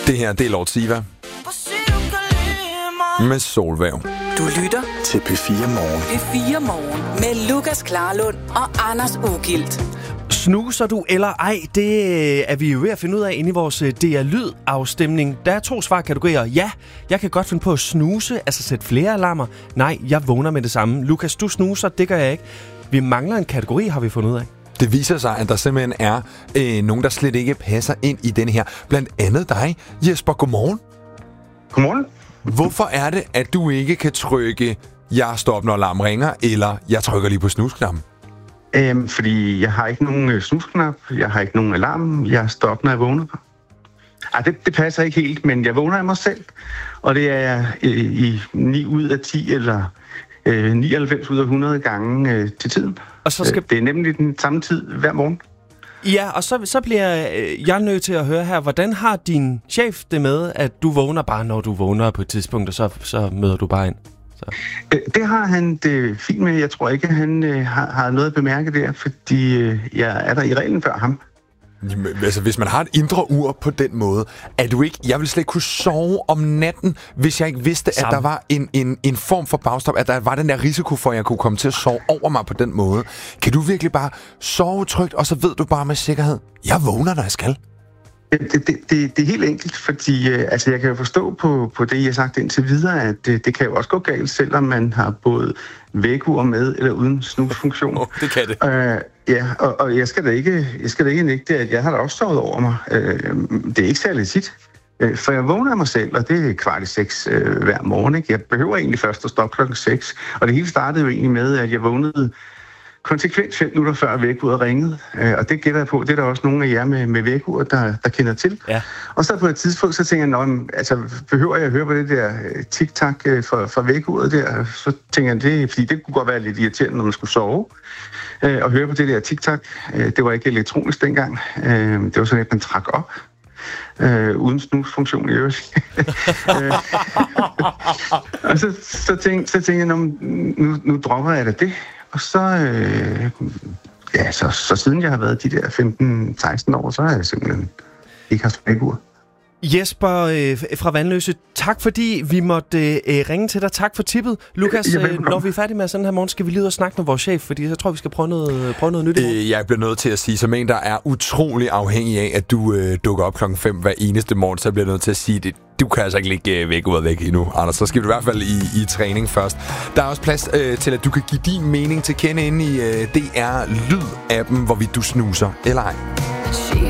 Det her, det er Lord Siva med Solvæv. Du lytter til P4 Morgen. P4 Morgen med Lukas Klarlund og Anders Ugilt. Snuser du eller ej, det er vi jo ved at finde ud af inde i vores DR-lyd-afstemning. Der er 2 svarkategorier. Ja, jeg kan godt finde på at snuse, altså sætte flere alarmer. Nej, jeg vågner med det samme. Lukas, du snuser, det gør jeg ikke. Vi mangler en kategori, har vi fundet ud af. Det viser sig, at der simpelthen er nogen, der slet ikke passer ind i den her. Blandt andet dig, Jesper. Godmorgen. Godmorgen. Hvorfor er det, at du ikke kan trykke, jeg stopper, når alarm ringer, eller jeg trykker lige på snusknappen? Fordi jeg har ikke nogen snusknap, jeg har ikke nogen alarm, jeg stopper, når jeg vågner. Det passer ikke helt, men jeg vågner af mig selv, og det er i 9 ud af 10 eller 99 ud af 100 gange til tiden. Og så skal... Det er nemlig den samme tid hver morgen. Ja, og så bliver jeg nødt til at høre her, hvordan har din chef det med, at du vågner bare, når du vågner på et tidspunkt, og så møder du bare ind? Så. Det har han det fint med. Jeg tror ikke, han har noget at bemærke der, fordi jeg er der i reglen før ham. Jamen, altså, hvis man har et indre ur på den måde, er du ikke... Jeg ville slet ikke kunne sove om natten, hvis jeg ikke vidste, at der var en form for bagstop, at der var den der risiko for, at jeg kunne komme til at sove over mig på den måde. Kan du virkelig bare sove trygt, og så ved du bare med sikkerhed, jeg vågner, når jeg skal? Det er helt enkelt, fordi jeg kan jo forstå på det, I har sagt indtil videre, at det kan jo også gå galt, selvom man har både vækkeur med eller uden snusfunktion. Det kan det. Og jeg skal da ikke nægte, at jeg har da også sovet over mig. Det er ikke særlig tit, for jeg vågner af mig selv, og det er 5:15 hver morgen. Ikke? Jeg behøver egentlig først at stoppe 6:00, og det hele startede jo egentlig med, at jeg vågnede konsekvent 5 minutter før vækkeuret ringede, og det gætter jeg på. Det er der også nogle af jer med vækkeur, der kender til. Ja. Og så på et tidspunkt, så tænker jeg, behøver jeg at høre på det der tik-tak fra vækkeuret der? Så tænker jeg, fordi det kunne godt være lidt irriterende, når man skulle sove, og høre på det der tik-tak. Det var ikke elektronisk dengang. Det var sådan, at man trak op. Uden snusfunktion i øvrigt. Og så tænkte jeg, nu dropper jeg det. Og så siden jeg har været de der 15-16 år, så har jeg simpelthen ikke haft vækkeur. Jesper fra Vanløse, tak fordi vi måtte ringe til dig. Tak for tippet. Lukas, når vi er færdige med sådan her morgen, skal vi lige ud og snakke med vores chef, fordi jeg tror, vi skal prøve noget nyt. Jeg bliver nødt til at sige, som en, der er utrolig afhængig af, at du dukker op 5:00 hver eneste morgen, så bliver jeg nødt til at sige, det. Du kan altså ikke ligge væk endnu, Anders. Så skal du i hvert fald i træning først. Der er også plads til, at du kan give din mening til kende inde i DR Lyd-appen, hvorvidt du snuser eller ej.